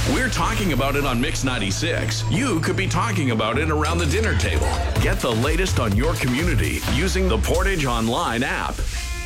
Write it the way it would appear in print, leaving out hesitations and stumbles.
We're talking about it on Mix 96. You could be talking about it around the dinner table. Get the latest on your community using the Portage Online app.